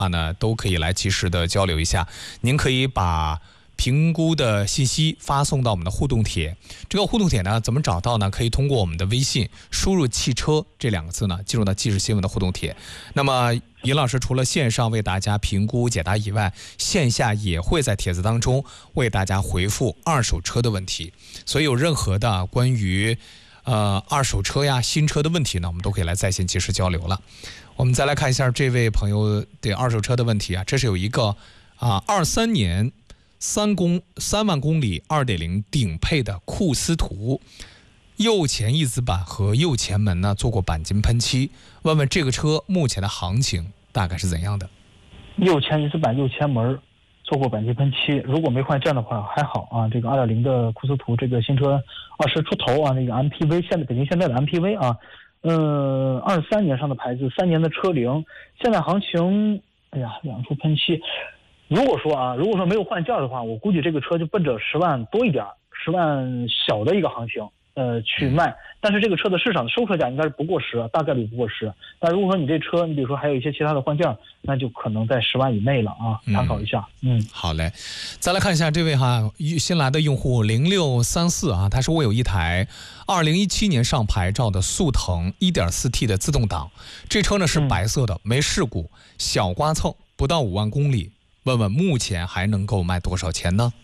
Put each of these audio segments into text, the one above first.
啊呢，都可以来及时的交流一下。您可以把评估的信息发送到我们的互动帖。这个互动帖呢，怎么找到呢？可以通过我们的微信输入汽车这2个字呢，进入到即时新闻的互动帖。那么尹老师除了线上为大家评估解答以外，线下也会在帖子当中为大家回复二手车的问题。所以有任何的关于二手车呀、新车的问题呢，我们都可以来在线及时交流了。我们再来看一下这位朋友对二手车的问题啊，这是有一个23年3万公里 2.0 顶配的库斯图，右前翼子板和右前门呢做过钣金喷漆，问问这个车目前的行情大概是怎样的？ 右前翼子板、右前门做过钣金喷漆，如果没换件的话还好啊。这个 2.0 的库斯图，这个新车20出头啊，那个 MPV 北京现在的 MPV 啊，23年上的牌子，3年的车龄，现在行情，哎呀，2处喷漆。如果说没有换件的话，我估计这个车就奔着10万多一点，10万小的一个行情去卖。但是这个车的市场的收车价应该是不过10，大概率不过10。但如果说你这车，你比如说还有一些其他的换件，那就可能在10万以内了啊，参考一下。 好嘞，再来看一下这位新来的用户0634啊，他说我有一台2017年上牌照的速腾 1.4T 的自动挡，这车呢是白色的，没事故，小刮蹭，不到5万公里。问问目前还能够卖多少钱呢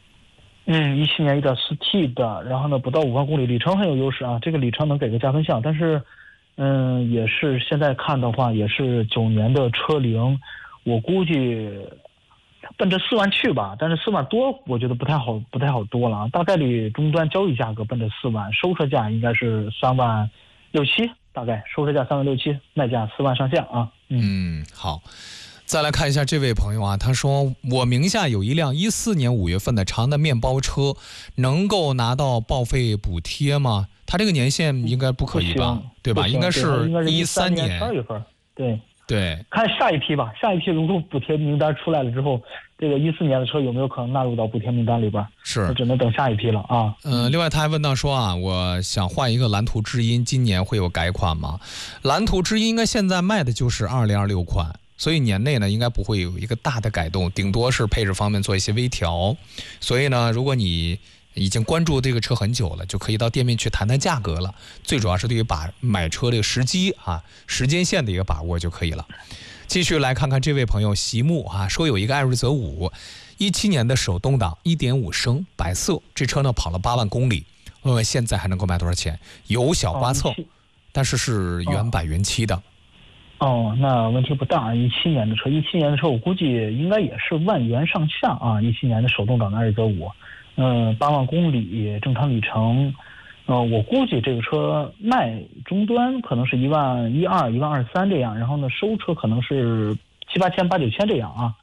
？17年 1.4T 的，然后呢不到5万公里，里程很有优势啊，这个里程能给个加分项，但是也是现在看的话也是9年的车龄，我估计奔着4万去吧，但是4万多我觉得不太好多了啊，大概率终端交易价格奔着4万，收车价应该是3万6、7，大概收车价3万6、7，卖价4万上下啊。 好。再来看一下这位朋友啊，他说我名下有一辆14年5月份的长安的面包车，能够拿到报废补贴吗？他这个年限应该不可以吧？对吧？应该是13年 12月份。 对， 看下一批吧，下一批如果补贴名单出来了之后，这个14年的车有没有可能纳入到补贴名单里边？ 是， 只能等下一批了啊。 另外他还问到说我想换一个蓝图知音，今年会有改款吗？蓝图知音应该现在卖的就是2026款。所以年内呢，应该不会有一个大的改动，顶多是配置方面做一些微调。所以呢，如果你已经关注这个车很久了，就可以到店面去谈谈价格了。最主要是对于买车这个时机时间线的一个把握就可以了。继续来看看这位朋友席木说有一个艾瑞泽5 17年的手动挡 1.5 升白色，这车呢跑了8万公里，问问现在还能够卖多少钱？有小刮蹭，但是是原版原漆的。 那问题不大。17年的车我估计应该也是万元上下啊。17年的手动挡的艾瑞泽5，8万公里正常里程，我估计这个车卖终端可能是1万12、1万23这样，然后呢收车可能是7、8千、8、9千这样啊。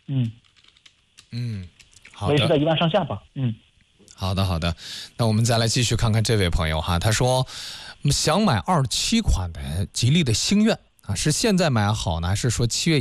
好的， 维持在1万上下吧。 好的，那我们再来继续看看这位朋友他说想买27款的吉利的星愿。是现在买好呢，还是说7月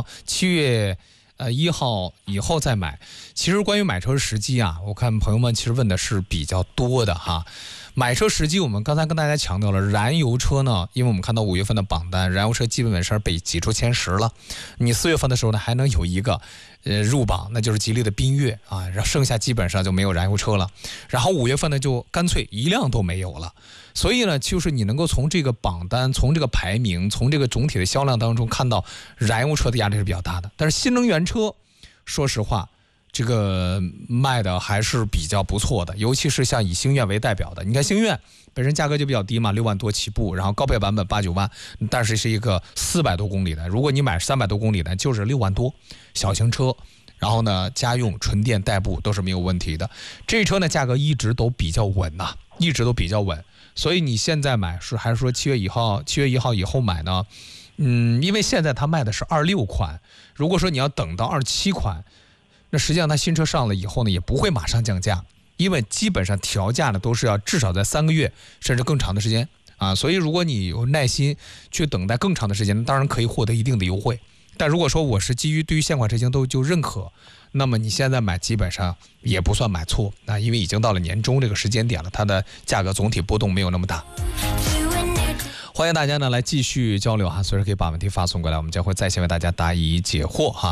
1号以后再买？其实关于买车时机我看朋友们其实问的是比较多的买车时机我们刚才跟大家强调了，燃油车呢，因为我们看到5月份的榜单，燃油车基本上被挤出前10了。你4月份的时候呢，还能有一个入榜，那就是吉利的缤越然后剩下基本上就没有燃油车了。然后5月份呢，就干脆一辆都没有了。所以呢，就是你能够从这个榜单、从这个排名、从这个总体的销量当中看到，燃油车的压力是比较大的。但是新能源车，说实话，这个卖的还是比较不错的，尤其是像以星愿为代表的。你看星愿本身价格就比较低嘛，6万多起步，然后高配版本8、9万，但是是一个400多公里的。如果你买300多公里的，就是6万多，小型车。然后呢，家用纯电代步都是没有问题的。这车呢，价格一直都比较稳一直都比较稳。所以你现在买还是说7月1号以后买呢？因为现在它卖的是26款，如果说你要等到27款，那实际上它新车上了以后呢，也不会马上降价，因为基本上调价呢都是要至少在3个月甚至更长的时间所以如果你有耐心去等待更长的时间，当然可以获得一定的优惠。但如果说我是基于对于现款车型都就认可，那么你现在买基本上也不算买错因为已经到了年终这个时间点了，它的价格总体波动没有那么大。欢迎大家呢来继续交流随时可以把问题发送过来，我们将会在线为大家答疑解惑